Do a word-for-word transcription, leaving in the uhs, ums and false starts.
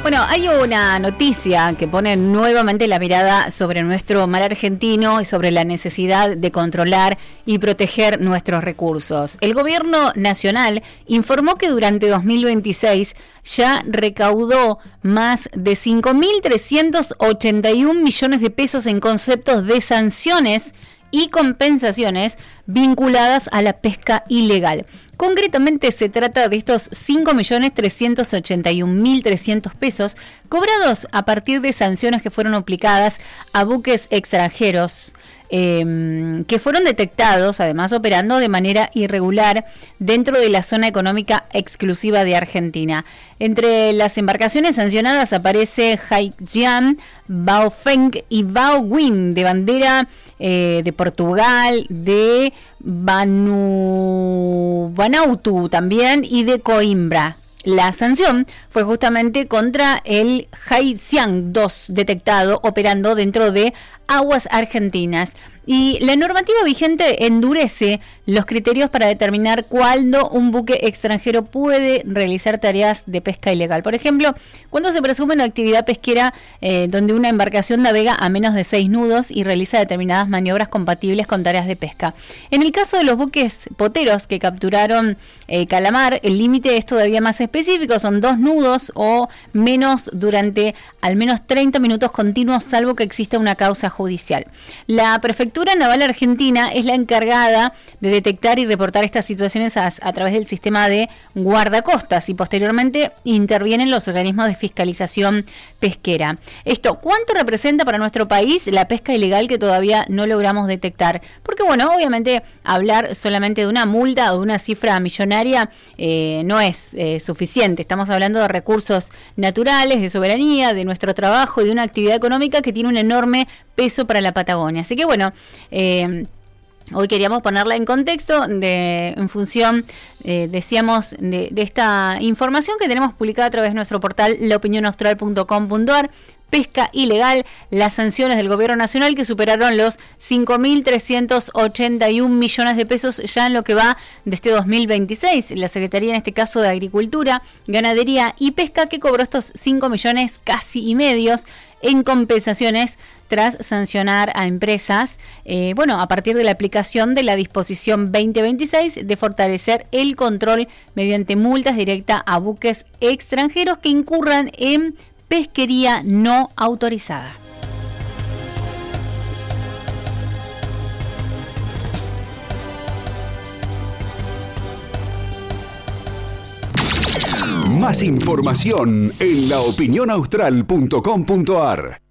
Bueno, hay una noticia que pone nuevamente la mirada sobre nuestro mar argentino y sobre la necesidad de controlar y proteger nuestros recursos. El gobierno nacional informó que durante dos mil veintiséis ya recaudó más de cinco mil trescientos ochenta y un millones de pesos en conceptos de sanciones y compensaciones vinculadas a la pesca ilegal. Concretamente se trata de estos cinco millones trescientos ochenta y un mil trescientos pesos cobrados a partir de sanciones que fueron aplicadas a buques extranjeros eh, que fueron detectados, además operando de manera irregular dentro de la zona económica exclusiva de Argentina. Entre las embarcaciones sancionadas aparece Haijian, Baofeng y Baowin, de bandera eh, de Portugal, de Vanu, Vanuatu también y de Coimbra. La sanción fue justamente contra el Haijian dos, detectado operando dentro de aguas argentinas. Y la normativa vigente endurece los criterios para determinar cuándo un buque extranjero puede realizar tareas de pesca ilegal. Por ejemplo, cuando se presume una actividad pesquera eh, donde una embarcación navega a menos de seis nudos y realiza determinadas maniobras compatibles con tareas de pesca. En el caso de los buques poteros que capturaron eh, calamar, el límite es todavía más específico, son dos nudos o menos durante al menos treinta minutos continuos, salvo que exista una causa judicial. La prefectura Naval Argentina es la encargada de detectar y reportar estas situaciones a, a través del sistema de guardacostas y posteriormente intervienen los organismos de fiscalización pesquera. Esto, ¿cuánto representa para nuestro país la pesca ilegal que todavía no logramos detectar? Porque bueno, obviamente hablar solamente de una multa o de una cifra millonaria eh, no es eh, suficiente. Estamos hablando de recursos naturales, de soberanía, de nuestro trabajo y de una actividad económica que tiene un enorme peso para la Patagonia. Así que bueno, eh, hoy queríamos ponerla en contexto de, en función, eh, decíamos, de, de esta información que tenemos publicada a través de nuestro portal la opinión austral punto com punto a r. Pesca ilegal, las sanciones del gobierno nacional que superaron los cinco mil trescientos ochenta y un millones de pesos ya en lo que va de este dos mil veintiséis. La Secretaría, en este caso de Agricultura, Ganadería y Pesca, que cobró estos cinco millones casi y medios en compensaciones tras sancionar a empresas, eh, bueno, a partir de la aplicación de la disposición veinte veintiséis de fortalecer el control mediante multas directas a buques extranjeros que incurran en pesquería no autorizada. Más información en la opinión austral punto com punto a r.